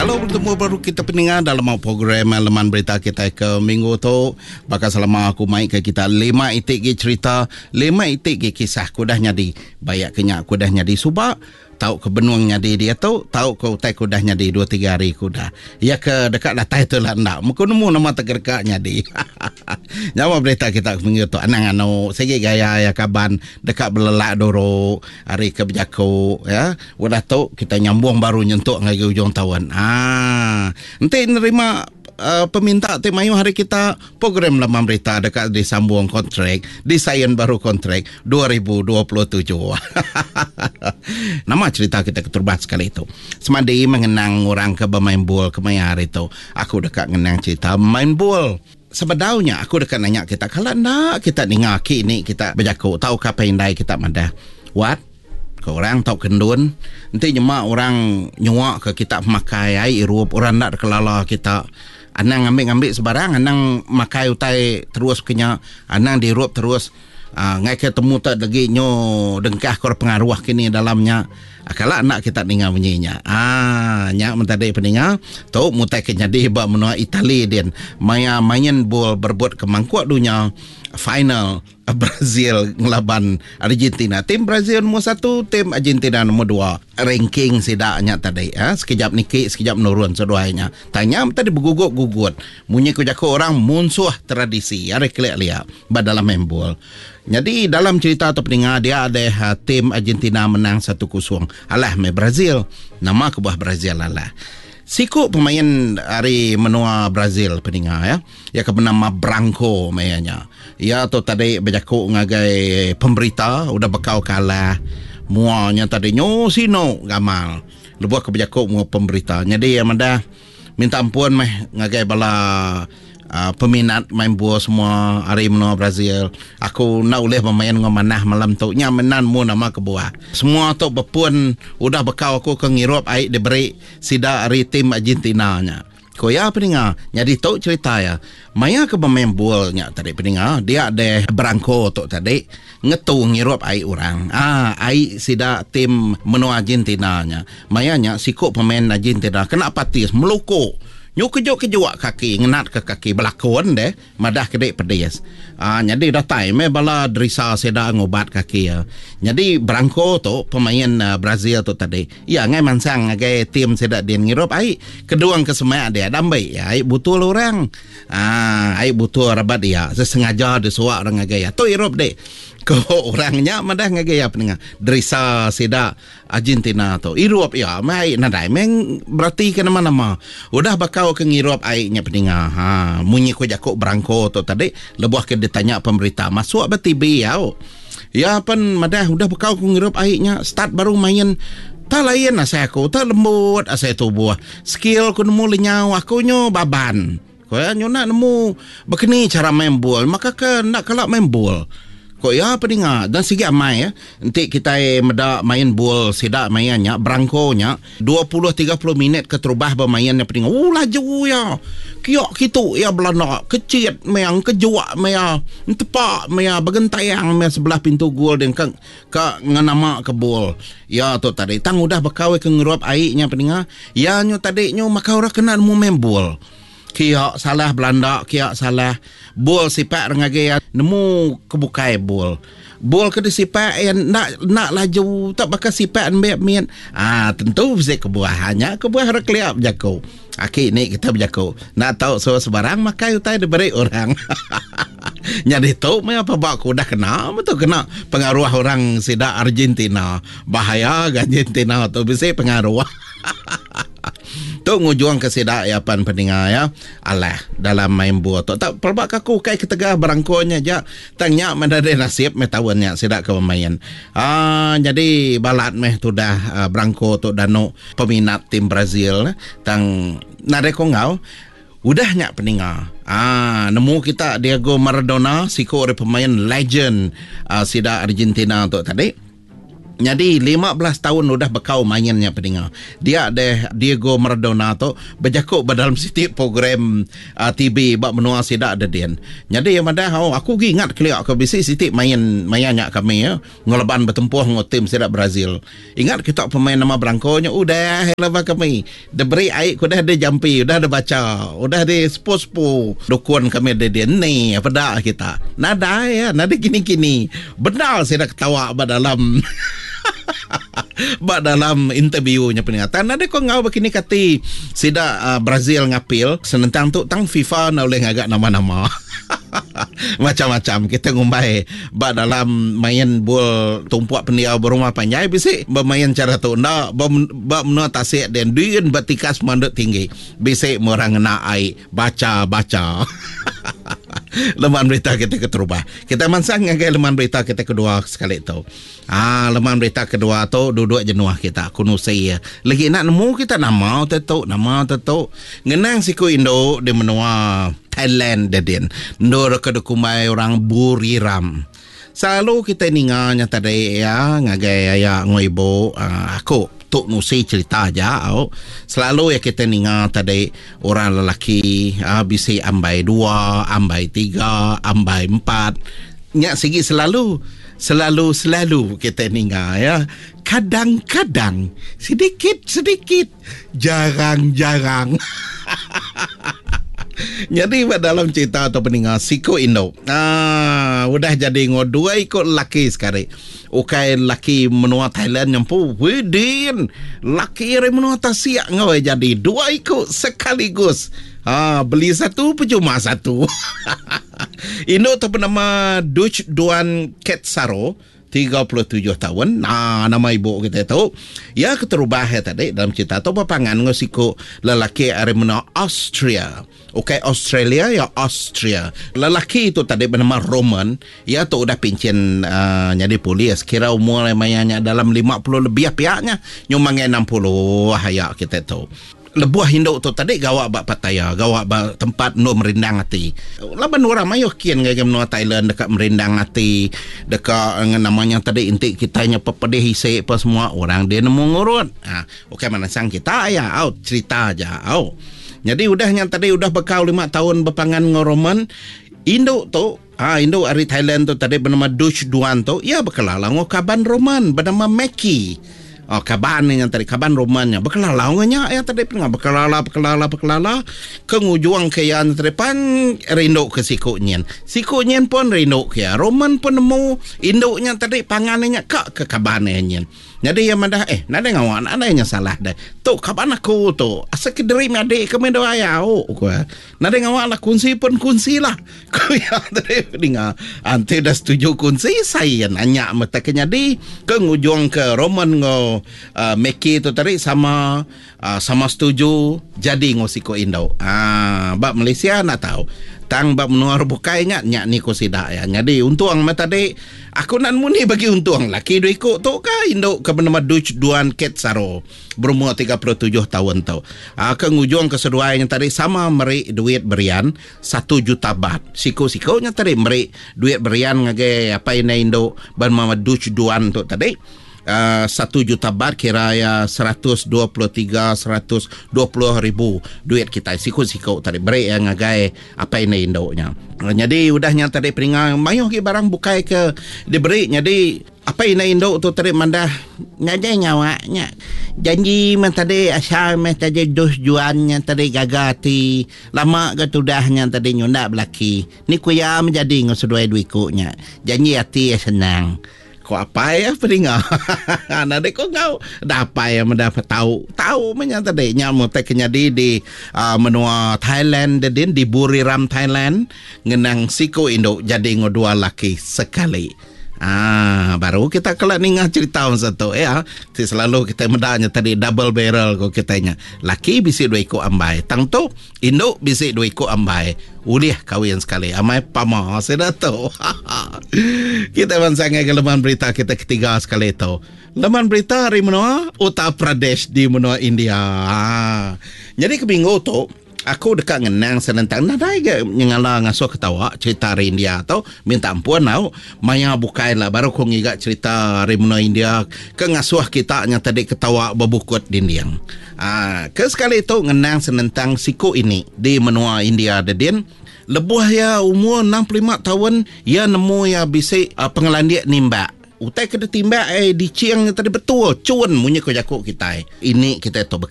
Halo, bertemu baru kita pendengar dalam program Leman Berita kita ke minggu tu. Bakal selama aku main ke kita 5 itik cerita, 5 itik kisah kudah nyadi. Bayak kenyak kudah nyadi subak. Tahu ke benuang nyadi dia tahu ke utai kudah nyadi 2-3 hari kudah. Ya ke dekat datai tu lah ndak. Muka nemu nama tergerkak nyadi. Nyawa berita kita ke minggu tu. Anang anu segi gaya ya kaban dekat belelak doro hari ke berjaku ya. Udah tahu kita nyambung baru nyentuk ngagi ujung tahun. Nanti nerima peminta tim mayu hari kita program Leman Berita dekat disambung kontrak desain baru kontrak 2027. Nama cerita kita keterbas sekali itu semadi mengenang orang ke bermain bola kemaya hari itu. Aku dekat mengenang cerita main bola. Sebetulnya aku dekat nanya kita kalau nak kita dengar ni kita berjaku tahu apa yang kita madah what orang tahu kendun nanti nyemak orang nyuak ke kita memakai air irup orang nak kelala kita anang ambil sebarang anang makai utai terus kenya anang dirup terus ngai ketemu tak lagi nyo dengkah kor pengaruh kini dalamnya akala anak kita dengar bunyinya nyak mentadai pendengar tau mutai kenyadi ba menua Itali din maya main bol berbuat kemangkuat dunia final Brazil ngelaban Argentina. Tim Brazil nombor 1, tim Argentina nombor 2. Ranking sidaknya tadi sekejap nikik sekejap menurun seduanya. Tanya tadi bergugut-gugut. Munyi ku jaku orang munsuh tradisi. Ada kelak lihat dalam main bol. Jadi dalam cerita tu pendengar dia ada tim Argentina menang 1-0. Alah me Brazil. Nama kebuah Brazil alah. Siku pemain hari menua Brazil pendengar ya. Ya bernama Branco mayanya. Ya tu tadi berjaku ngagai pemberita udah bekau kalah. Muanya tadi nyo sino gamal. Lebuh ke berjaku mua pemberita. Jadi ya mada minta ampun meh ngagai bala peminat main bola semua hari menua Brazil. Aku nak boleh bermain dengan manah malam tu nya menan mu nama kebuah. Semua tu berpun udah bekau aku ke ngirup air diberi sida hari tim Argentina nya. Ko ya pendengar, jadi tu cerita ya. Maya ke bermain bola nya tadi pendengar, dia ada Branco tu tadi ngetu ngirup air orang. Air sida tim menua Argentina nya. Maya nya sikuk pemain Argentina kena patis melukuk. Nyu kejok kaki ngenat ke kaki belakon deh madah kedek pedes. Jadi dah time bala derisa seda ngobat kaki ya. Jadi Branco tu pemain Brazil tu tadi. Ya ngai mansang ngai tim seda dia ngirup ai kedua ke semak dia dambai ya ai butul orang. Ai butul rabat dia sesengaja disuak orang ngai ya. Tu irup deh. Ko orangnya madah ngagaya pendengar derisa seda Argentina tu irup ya mai nadai meng berarti ke nama-nama udah bakau ke ngirup airnya pendengar munyi ko jakok Branco tu tadi lebuh ke ditanya pemberita masuk berarti biau ya pen madah udah bakau ke ngirup airnya start baru main tak lain asai aku tak lembut asai tubuh skill ku nemu lenyau aku nyo baban ko nyo nak nemu begini cara main bola maka ke nak kelak main bola. Kok ya pendengar dan segi amai ya. Nanti kita meda main bola sedak mainnya Branco nya 20-30 minit keterubah bermainnya pendengar. Laju ya. Kiok gitu ya Belanda kecit meang kejuak mea tepak mea bagentayang mea sebelah pintu gol dan ke nganama ke bol. Ya tu tadi tang udah bekau ke ngeruap airnya pendengar. Ya nyo tadi nyo maka ora kena mu main bol. Kiak salah Belanda, kiak salah bol sipak ngagaya nemu kebukai bol. Bol ke disipak yang nak laju tak bakal sipak ambek mian. Tentu bisa kebuahannya kebuah rekliap jago. Aki ni kita berjago. Nak tahu sebarang maka utai diberi orang. Jadi tahu me apa aku dah kena betul kena pengaruh orang sida Argentina. Bahaya Argentina tu bisa pengaruh. Tu ngujung ke sida yapan pendengar ya. Alah dalam main bola tu tak pelbak aku kai ketegah Branco-nya ja tangnya mendade nasib me tawannya sida ke pemain. Jadi balat meh tu dah Branco tu dano peminat tim Brazil tang nare ko ngau udah nyak pendengar. Nemu kita Diego Maradona siko pemain legend sida Argentina tu tadi. Jadi 15 tahun udah bekau mainnya pendengar. Dia ada Diego Maradona tu berjakuk dalam setiap program TV bak menua sidak ada dia. Jadi yang ada aku ingat keliak ke bisi setiap mainnya kami ya ngelaban bertempuh dengan tim sidak Brazil. Ingat kita pemain nama Branconya udah helava kami. Diberi air udah ada jampi, udah ada baca, udah ada spo dokuan kami ada dia ni apa dah kita. Nada ya, nada gini-gini. Benar sidak ketawa dalam dalam interviewnya peringatan ada kau ngau begini kati sida Brazil ngapil senentang tu tang FIFA na oleh ngagak nama-nama macam-macam kita ngumbai dalam main bol tumpuak pendia berumah panjang bisi bermain cara tu ndak menua tasik dan duin batikas mandut tinggi bisi morang na ai baca leman berita kita keterubah. Kita mansang ngagai leman berita kita kedua sekali tu. Leman berita kedua tu duduk jenuah kita kuno saya. Lagi nak nemu kita nama tu. Ngenang siku Indo di menua Thailand dedin. Ndor kedukumai orang Buriram. Selalu kita ningalnya tadi ya ngagai ya ngoibo aku tok nusi cerita aja selalu ya kita ningal tadi orang lelaki bisi ambai 2 ambai 3 ambai 4 nyak segi selalu kita ningal ya kadang-kadang sedikit jarang jadi dalam cerita atau peninggal Siko Indo udah jadi dua ikut laki sekarang ukai laki menua Thailand nyampu widin laki yang menua Tasik ngawai jadi 2 ikut sekaligus beli satu percuma satu Indo tu bernama Dutch Duan Ketsaro 37 tahun. Nama ibu kita tahu. Ya keterubah ya tadi dalam cerita tu papangan ngosiko lelaki dari mana Austria. Okey Australia ya Austria. Lelaki itu tadi bernama Roman. Ya tu udah pincin jadi polis. Kira umur mayanya dalam 50 lebih pihaknya. Nyumangnya 60 ya kita tahu. Lebuah Hindu tu tadi gawak bak Pattaya, gawak bak tempat nu merindang hati. Laban orang mayuh kian gaya menua Thailand dekat merindang hati, dekat namanya tadi intik kitanya pepedih hisik apa semua orang dia nemu ngurut. Okey mana sang kita ya out cerita aja out. Jadi udahnya tadi udah bekau 5 tahun berpangan ngoroman Indo tu Indo dari Thailand tu tadi bernama Dutch Duan tu ya bekelala ngokaban Roman bernama Mackie. Kaban yang tadi kaban romannya bekelala nganya ya tadi pernah bekelala kengujuang ke yang tadi pan rindo ke sikunyen pun rindo ke roman pun nemu induknya tadi pangannya ke kabannya jadi yang mana nada ngawan ada yang salah dah tu kaban aku tu asa kederi adik kami doa ya nada ngawan lah kunci lah ku ya tadi dengar ante dah setuju kunci saya nanya mata kenyadi kengujuang ke roman ngo Meki tu tadi sama setuju jadi ngosiko Indo. Bab Malaysia nak tahu. Tang bab menua bukai nyak ni ko sidak ya. Jadi untung mata tadi aku nan muni bagi untung laki do ikut tu ka Indo ke bernama Dutch Duan Ketsaro berumur 37 tahun tu. Ngujung keseduainya tadi sama meri duit berian 1 juta baht. Siko-sikonya tadi meri duit berian ngage apa ini Indo bernama Dutch Duan tu tadi. 1 juta baht kira ya 123 120 ribu duit kita siku tadi beri yang ngagai apa ini Indonya. Jadi udahnya tadi peringat mayuh ki barang bukai ke diberi jadi apa ini Indo tu tadi mandah ngaja nyawanya janji man tadi asal man tadi dos juannya tadi gagati lama ke tudahnya tadi nyunda belaki ni kuya menjadi ngoseduai duikunya janji hati ya senang. Kau apa ya peringat? Nanti kau dah apa ya mendapat tahu menyata deh nyamuk teknya di menua Thailand di Buriram Thailand ngenang Siko Indo jadi ngodua laki sekali. Baru kita kelak ningah cerita satu ya. Selalu kita mendanya tadi double barrel ko kitanya. Laki bisi 2 ikut ambai. Tang tu Indo bisi 2 ikut ambai. Uliah kawin sekali. Amai pama sudah tu. Kita mansangai ke leman berita kita ketiga sekali tu. Leman berita dari menua Uttar Pradesh di menua India. Jadi ke minggu tu Aku dekat ngenang senentang nadai ke nyengala ngasuh ketawa cerita hari India tau minta ampun tau maya bukai lah baru ko ngiga cerita hari Muna India ke ngasuh kita nya tadi ketawa babukut dindiang. Ke sekali itu ngenang senentang siku ini di menua India dedin lebuh ya umur 65 tahun ya nemu ya bisik pengelandiak nimba. Utai kena timbak di ciang tadi betul cun munyi ko jakuk kita. Ini kita tu